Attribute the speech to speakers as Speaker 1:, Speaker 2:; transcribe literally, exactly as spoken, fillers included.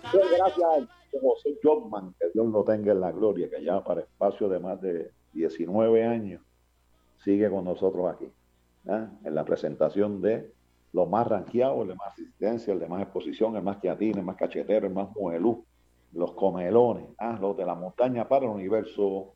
Speaker 1: Pues gracias a José Jobman, que Dios lo tenga en la gloria, que ya para espacio de más de diecinueve años sigue con nosotros aquí, ¿eh? En la presentación de los más ranqueados, el de más asistencia, el de más exposición, el más quiatín, el más cachetero, el más mujelú, los comelones, ¿ah? Los de la montaña para el universo